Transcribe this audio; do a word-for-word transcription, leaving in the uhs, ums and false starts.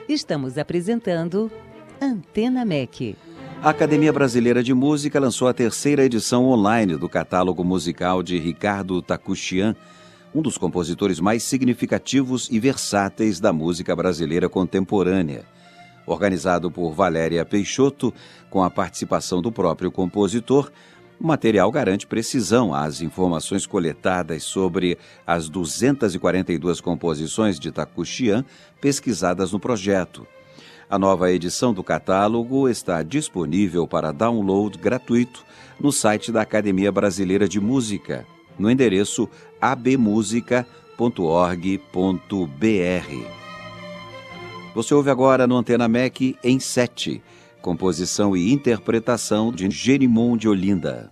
Estamos apresentando Antena M E C. A Academia Brasileira de Música lançou a terceira edição online do catálogo musical de Ricardo Takuchian, um dos compositores mais significativos e versáteis da música brasileira contemporânea. Organizado por Valéria Peixoto, com a participação do próprio compositor, o material garante precisão às informações coletadas sobre as duzentas e quarenta e duas composições de Takuchian pesquisadas no projeto. A nova edição do catálogo está disponível para download gratuito no site da Academia Brasileira de Música, no endereço a b música ponto org ponto b r. Você ouve agora no Antena M E C em sete, composição e interpretação de Jerimum de Olinda.